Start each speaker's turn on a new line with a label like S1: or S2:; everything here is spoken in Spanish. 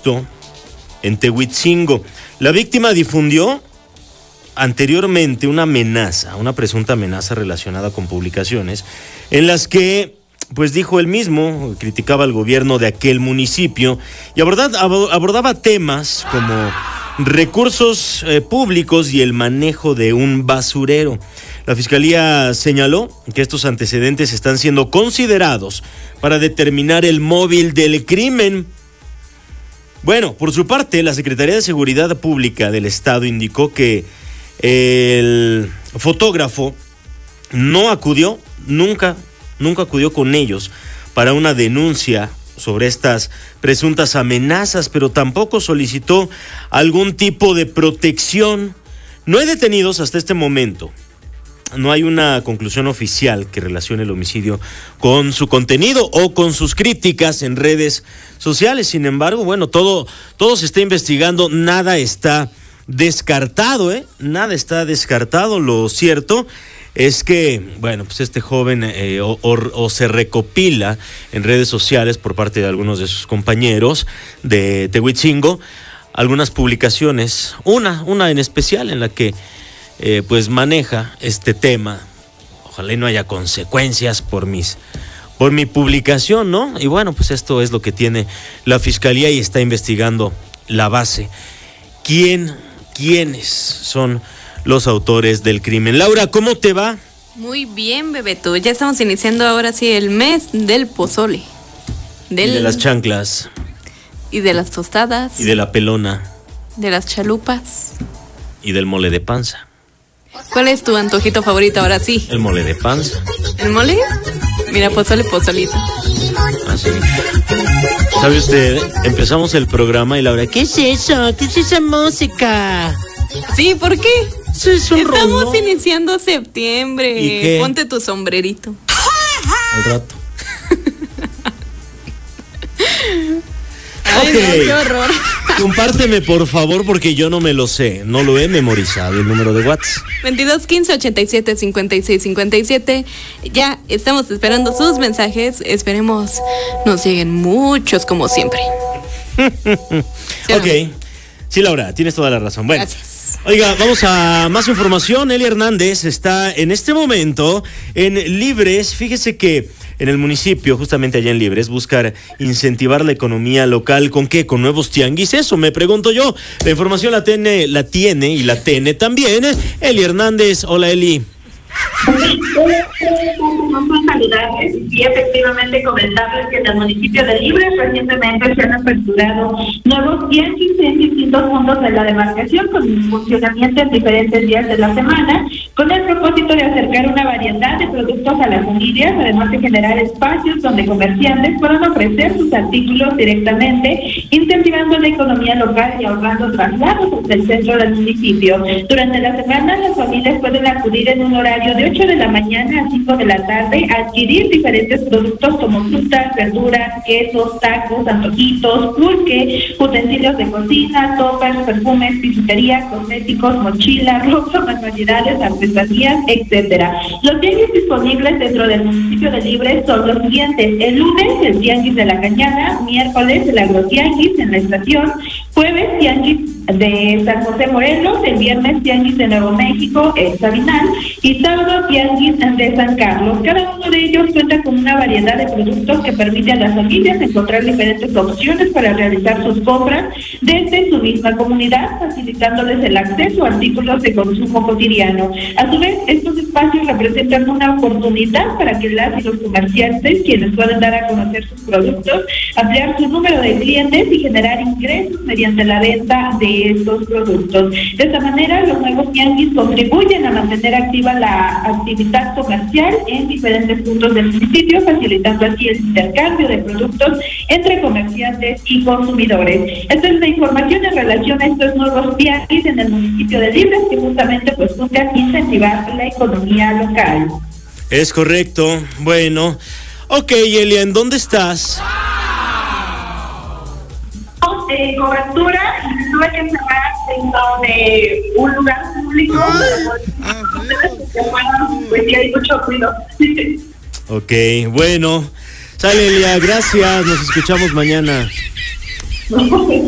S1: esto en Tehuitzingo. La víctima difundió anteriormente una presunta amenaza relacionada con publicaciones en las que, pues dijo él mismo, criticaba al gobierno de aquel municipio y abordaba temas como recursos públicos y el manejo de un basurero. La Fiscalía señaló que estos antecedentes están siendo considerados para determinar el móvil del crimen. Bueno, por su parte, la Secretaría de Seguridad Pública del Estado indicó que el fotógrafo no acudió, nunca acudió con ellos para una denuncia sobre estas presuntas amenazas, pero tampoco solicitó algún tipo de protección. No hay detenidos hasta este momento. No hay una conclusión oficial que relacione el homicidio con su contenido o con sus críticas en redes sociales. Sin embargo, bueno, todo se está investigando, nada está descartado, nada está descartado. Lo cierto es que, bueno, pues este joven o se recopila en redes sociales por parte de algunos de sus compañeros de Tehuitzingo algunas publicaciones, una en especial en la que pues maneja este tema. Ojalá y no haya consecuencias por mi publicación, ¿no? Y bueno, pues esto es lo que tiene la Fiscalía y está investigando la base. ¿Quiénes son los autores del crimen? Laura, ¿cómo te va?
S2: Muy bien, Bebeto. Ya estamos iniciando ahora sí el mes del pozole.
S1: Y de las chanclas.
S2: Y de las tostadas.
S1: Y de la pelona.
S2: De las chalupas.
S1: Y del mole de panza.
S2: ¿Cuál es tu antojito favorito ahora sí?
S1: El mole de panza.
S2: ¿El mole? Mira, pozolito.
S1: Así. ¿Sabe usted? Empezamos el programa y Laura, ¿qué es eso? ¿Qué es esa música?
S2: Sí, ¿por qué?
S1: Eso es un
S2: Estamos
S1: rollo.
S2: iniciando septiembre.
S1: ¿Y qué?
S2: Ponte tu sombrerito.
S1: Al rato.
S2: Ay,
S1: Ok.
S2: no, qué horror.
S1: Compárteme, por favor, porque yo no me lo sé. No lo he memorizado, el número de WhatsApp.
S2: 22 15 87 56 57. Ya estamos esperando sus mensajes. Esperemos nos lleguen muchos como siempre. ¿Sí o no?
S1: Ok. Sí, Laura, tienes toda la razón. Bueno.
S2: Gracias.
S1: Oiga, vamos a más información. Eli Hernández está en este momento en Libres. Fíjese que en el municipio, justamente allá en Libres, buscar incentivar la economía local. ¿Con qué? ¿Con nuevos tianguis? Eso me pregunto yo. La información la tiene y la tiene también Eli Hernández. Hola, Eli.
S3: Saludarles y efectivamente comentarles que en el municipio de Libres recientemente se han aperturado nuevos tianguis en distintos puntos de la demarcación con funcionamiento en diferentes días de la semana, con el propósito de acercar una variedad de productos a las familias, además de generar espacios donde comerciantes puedan ofrecer sus artículos directamente, incentivando la economía local y ahorrando traslados hasta el centro del municipio. Durante la semana las familias pueden acudir en un horario de 8 de la mañana a 5 de la tarde a adquirir diferentes productos como frutas, verduras, quesos, tacos, antojitos, pulque, utensilios de cocina, toppers, perfumes, bisutería, cosméticos, mochilas, ropa, manualidades, artesanías, etcétera. Los tianguis disponibles dentro del municipio de Libres son los siguientes: el lunes, el tianguis de la Cañada; miércoles, el agrotianguis en la estación; jueves, tianguis de San José Morelos; el viernes, tianguis de Nuevo México, el Sabinal; y sábado, tianguis de San Carlos. Cada uno de ellos cuenta con una variedad de productos que permite a las familias encontrar diferentes opciones para realizar sus compras desde su misma comunidad, facilitándoles el acceso a artículos de consumo cotidiano. A su vez, estos espacios representan una oportunidad para que las y los comerciantes, quienes pueden dar a conocer sus productos, ampliar su número de clientes y generar ingresos mediante la venta de estos productos. De esta manera, los nuevos tianguis contribuyen a mantener activa la actividad comercial en diferentes puntos del municipio, facilitando así el intercambio de productos entre comerciantes y consumidores. Esta es la información en relación a estos nuevos tianguis en el municipio de Libres, que justamente pues buscan incentivar la economía local.
S1: Es correcto. Bueno. Ok, Elia, ¿en dónde estás?
S3: Cobertura, y tuve que cerrar dentro de un lugar público, pero pues sí hay mucho ruido.
S1: Ok, bueno. Sale, Elia, gracias. Nos escuchamos mañana.